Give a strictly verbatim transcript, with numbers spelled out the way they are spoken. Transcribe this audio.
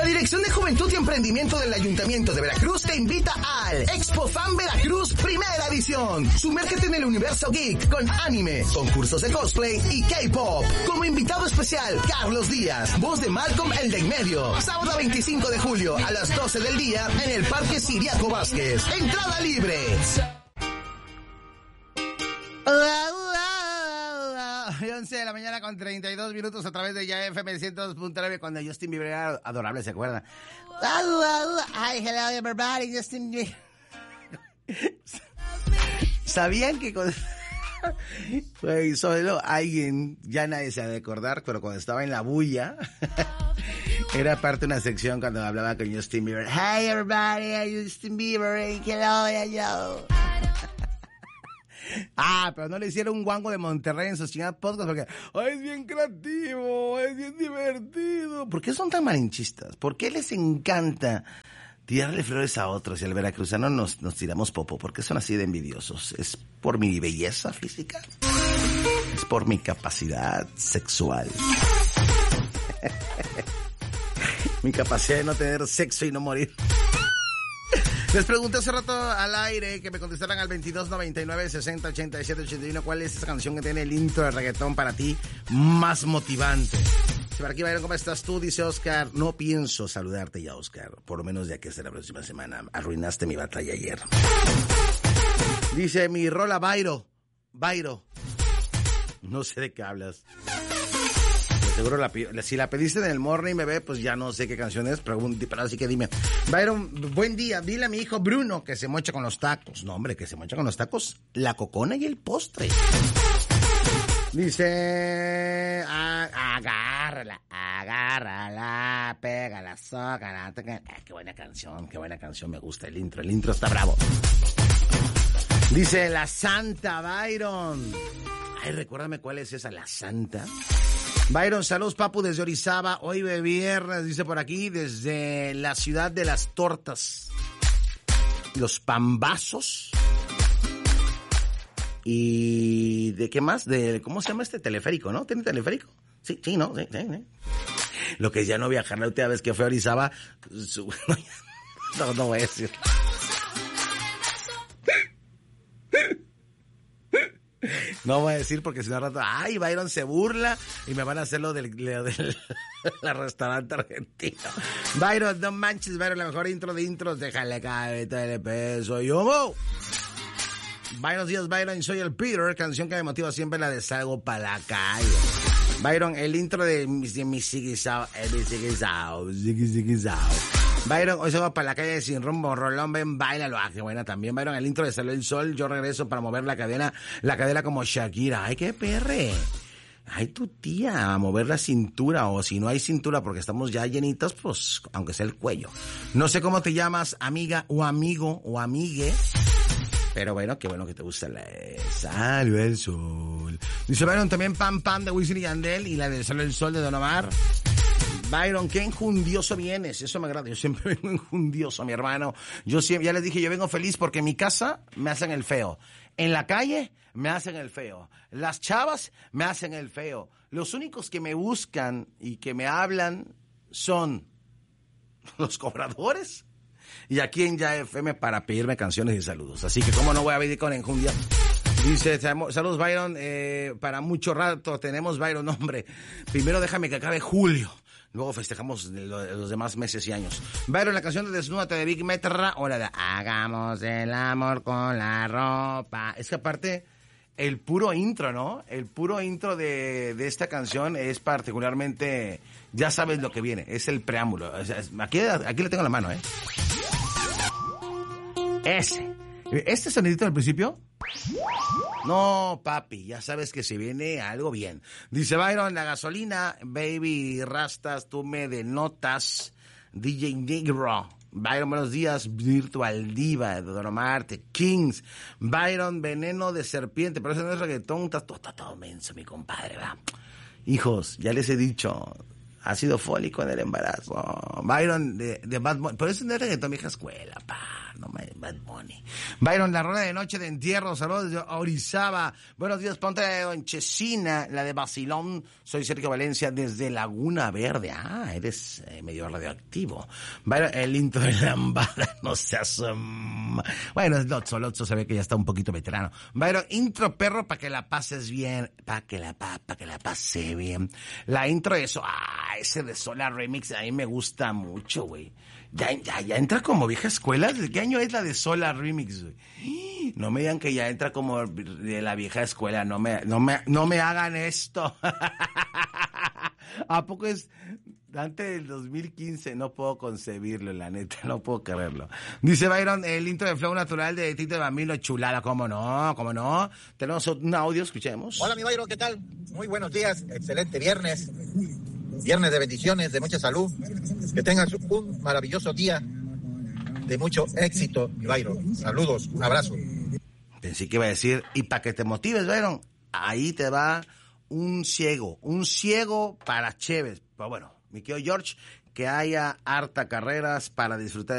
Dirección de Juventud y Emprendimiento del Ayuntamiento de Veracruz te invita al Expo Fan Veracruz Primera Edición. Sumérgete en el universo geek con anime, concursos de cosplay y K-pop. Como invitado especial, Carlos Díaz, voz de Malcolm el de en medio. Sábado veinticinco de julio a las doce del día en el Parque Siriaco Vázquez. Entrada libre. once de la mañana con treinta y dos minutos a través de ya F M ciento dos punto nueve cuando Justin Bieber era adorable, ¿se acuerdan? Hi, hello everybody, Justin Bieber. ¿Sabían que con... Güey, solo alguien, ya nadie se ha de acordar, pero cuando estaba en la bulla, era parte de una sección cuando hablaba con Justin Bieber. Hi everybody, I'm Justin Bieber, hello, hello. Ah, pero no le hicieron un guango de Monterrey en sus chingadas podcast porque ay, es bien creativo, es bien divertido. ¿Por qué son tan malinchistas? ¿Por qué les encanta tirarle flores a otros y al veracruzano nos, nos tiramos popo? ¿Por qué son así de envidiosos? ¿Es por mi belleza física? ¿Es por mi capacidad sexual? Mi capacidad de no tener sexo y no morir. Les pregunté hace rato al aire que me contestaran al veintidós noventa y nueve sesenta ochenta y siete ochenta y uno cuál es esa canción que tiene el intro de reggaetón para ti más motivante. Si por aquí, Byron, ¿cómo estás tú? Dice Oscar, no pienso saludarte ya, Oscar, por lo menos de aquí hasta la próxima semana. Arruinaste mi batalla ayer. Dice mi rola Byro, Byro. No sé de qué hablas. Seguro la, si la pediste en el morning, bebé, pues ya no sé qué canción es, pero, pero así que dime. Byron, buen día, dile a mi hijo Bruno que se mocha con los tacos. No, hombre, que se mocha con los tacos, la cocona y el postre. Dice, ah, agárrala, agárrala, pégala, sócala. Ah, qué buena canción, qué buena canción, me gusta el intro, el intro está bravo. Dice, la Santa, Byron. Ay, recuérdame cuál es esa, la Santa. Byron, saludos, papu, desde Orizaba. Hoy de viernes, dice por aquí, desde la ciudad de las tortas. Los pambazos. ¿Y de qué más? De ¿cómo se llama este teleférico, no? ¿Tiene teleférico? Sí, sí, no, sí, sí, sí. Lo que es ya no viajar la última vez que fue a Orizaba. Su... No, no voy a decir. No voy a decir porque si no rato, ay, Byron se burla y me van a hacer lo del, lo del la restaurante argentino. Byron, no manches, Byron, la mejor intro de intros, déjale caer todo el peso. Yo, buenos días, Byron, soy el Peter, canción que me motiva siempre, la de Salgo pa' la calle. Byron, el intro de mi, de mi Ziggy-Zao, mi Ziggy-Zao, Ziggy-Zao. Byron, hoy se va para la calle sin rumbo, rolón, ven, bailalo. Ah, qué buena también, Byron, el intro de Salió el Sol, yo regreso para mover la cadena, la cadera como Shakira. Ay, qué perre. Ay, tu tía, a mover la cintura, o si no hay cintura porque estamos ya llenitos, pues, aunque sea el cuello. No sé cómo te llamas, amiga o amigo o amigue, pero bueno, qué bueno que te gusta la Salió el Sol. Dice Byron, también Pam Pam de Wisin y Yandel y la de Salió el Sol de Don Omar. Byron, qué enjundioso vienes, eso me agrada, yo siempre vengo enjundioso, mi hermano. Yo siempre, ya les dije, yo vengo feliz porque en mi casa me hacen el feo. En la calle me hacen el feo. Las chavas me hacen el feo. Los únicos que me buscan y que me hablan son los cobradores y aquí en Ya F M para pedirme canciones y saludos. Así que cómo no voy a venir con enjundia. Dice, saludos Byron, eh, para mucho rato tenemos Byron, hombre. Primero déjame que acabe julio. Luego festejamos los demás meses y años. Byron, la canción de Desnúdate de Big Metra, o la de Hagamos el amor con la ropa. Es que aparte, el puro intro, ¿no? El puro intro de, de esta canción es particularmente, ya sabes lo que viene, es el preámbulo. O sea, aquí, aquí le tengo la mano, ¿eh? Ese. Este sonidito al principio. No, papi, ya sabes que se viene algo bien. Dice Byron, la gasolina, baby, rastas, tú me denotas, D J Negro. Byron, buenos días, Virtual Diva, de Don Omar, The Kings. Byron, veneno de serpiente, pero eso no es reggaetón, está todo, todo, todo menso, mi compadre, va. Hijos, ya les he dicho, ácido fólico en el embarazo. Byron, de, de Bad Bunny, pero eso no es reggaetón, vieja escuela, pa, no me... Bad Bunny. Byron, la rola de noche de entierro, saludos desde Orizaba. Buenos días, ponte de Don Chesina, la de Basilón. Soy Sergio Valencia desde Laguna Verde. Ah, eres eh, medio radioactivo. Byron, el intro de Lambada, no seas... Um... Bueno, es Lotso, Lotso se ve que ya está un poquito veterano. Byron, intro perro para que la pases bien, para que la pa, pa que la pase bien. La intro de eso, ah, ese de Solar Remix, a mí me gusta mucho, güey. Ya, ya, ya entra como vieja escuela. ¿De qué año es la de Solar Remix, güey? No me digan que ya entra como de la vieja escuela. No me, no me, no me hagan esto. ¿A poco es antes del dos mil quince? No puedo concebirlo, la neta, no puedo creerlo. Dice Byron, el intro de Flow Natural de Tito de Bambino, chulada, ¿cómo no? ¿Cómo no? Tenemos un audio, escuchemos. Hola, mi Byron, ¿qué tal? Muy buenos días, excelente viernes. Viernes de bendiciones, de mucha salud. Que tengas un maravilloso día de mucho éxito, mi Byron. Saludos, un abrazo. Pensé que iba a decir, y para que te motives, Byron, ahí te va un ciego, un ciego para Chévez. Pero bueno, mi querido George, que haya harta carreras para disfrutar